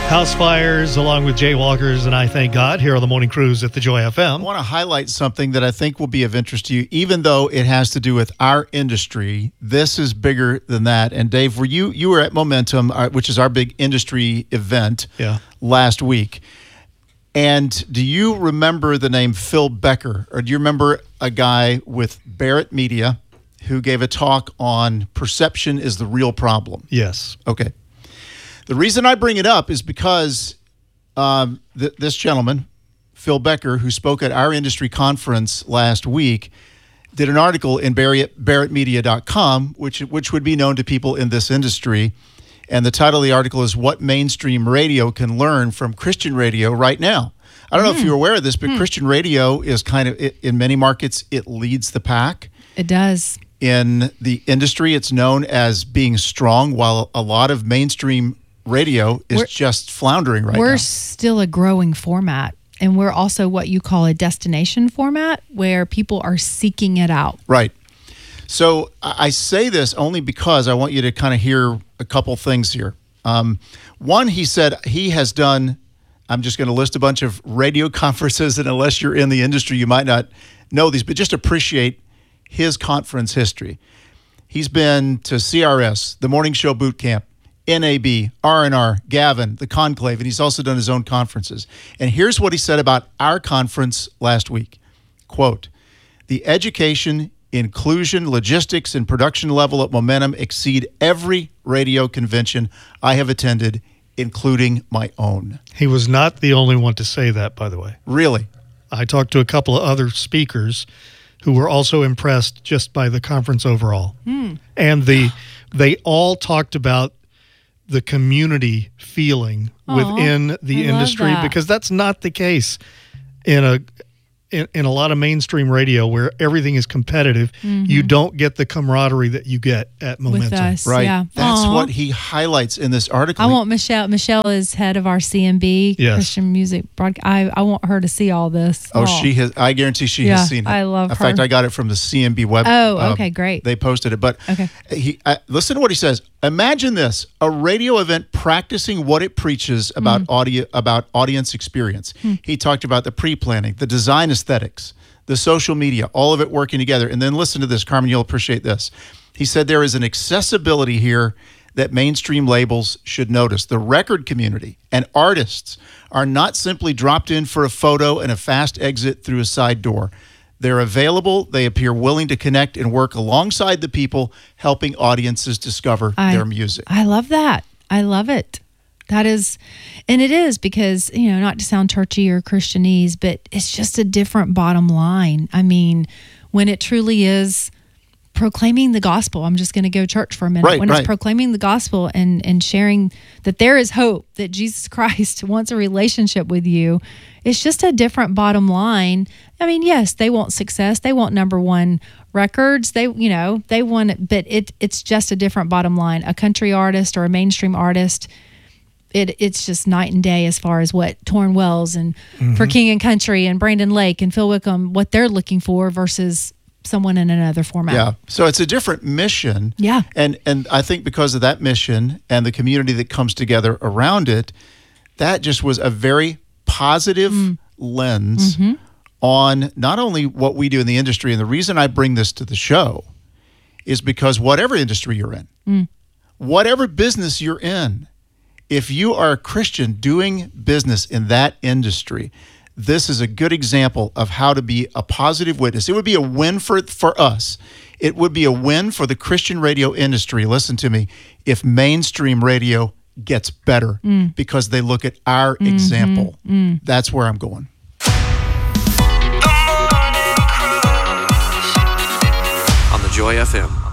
House Fires, along with Jaywalkers and I Thank God, here on the Morning Cruise at the Joy FM. I want to highlight something that I think will be of interest to you, even though it has to do with our industry. This is bigger than that. And Dave, you were at Momentum, which is our big industry event last week. And do you remember the name Phil Becker? Or do you remember a guy with Barrett Media who gave a talk on perception is the real problem? Yes. Okay. The reason I bring it up is because this gentleman, Phil Becker, who spoke at our industry conference last week, did an article in BarrettMedia.com, which would be known to people in this industry. And the title of the article is What Mainstream Radio Can Learn from Christian Radio Right Now. I don't know if you're aware of this, but Christian radio is kind of, in many markets, it leads the pack. It does. In the industry, it's known as being strong, while a lot of mainstream radio is just floundering right now. We're still a growing format, and we're also what you call a destination format, where people are seeking it out. Right. So I say this only because I want you to kind of hear a couple things here. One, he said he has done, I'm just going to list a bunch of radio conferences, and unless you're in the industry, you might not know these, but just appreciate his conference history. He's been to CRS, the Morning Show Boot Camp, NAB, R&R, Gavin, the Conclave, and he's also done his own conferences. And here's what he said about our conference last week. Quote, "The education, inclusion, logistics, and production level at Momentum exceed every radio convention I have attended, including my own." He was not the only one to say that, by the way. Really? I talked to a couple of other speakers who were also impressed just by the conference overall. And they all talked about the community feeling within the industry, because that's not the case in a lot of mainstream radio where everything is competitive. You don't get the camaraderie that you get at Momentum. With us, Right. yeah. That's what he highlights in this article. I want Michelle. Michelle is head of our CMB, Christian Music Broadcast. I want her to see all this. She has. I guarantee she has seen it. I love her. In fact, I got it from the CMB web. Oh, okay, great. They posted it. But listen to what he says. Imagine this: a radio event practicing what it preaches about audience experience. He talked about the pre-planning, the design aesthetics, the social media, all of it working together. And then listen to this, Carmen, you'll appreciate this. He said there is an accessibility here that mainstream labels should notice. The record community and artists are not simply dropped in for a photo and a fast exit through a side door. They're available. They appear willing to connect and work alongside the people helping audiences discover their music. I love that. I love it. That is, and it is because, not to sound churchy or Christianese, but it's just a different bottom line. I mean, when it truly is proclaiming the gospel, I'm just going to go church for a minute. When it's proclaiming the gospel and sharing that there is hope, that Jesus Christ wants a relationship with you, it's just a different bottom line. I mean, yes, they want success. They want number one records. They want it, but it's just a different bottom line. A country artist or a mainstream artist, it's just night and day as far as what Torrin Wells and For King and Country and Brandon Lake and Phil Wickham, what they're looking for versus someone in another format. Yeah. So it's a different mission. Yeah. And I think because of that mission and the community that comes together around it, that just was a very positive lens on not only what we do in the industry. And the reason I bring this to the show is because whatever industry you're in, whatever business you're in, if you are a Christian doing business in that industry, this is a good example of how to be a positive witness. It would be a win for us. It would be a win for the Christian radio industry, listen to me, if mainstream radio gets better because they look at our example. That's where I'm going. On the Joy FM.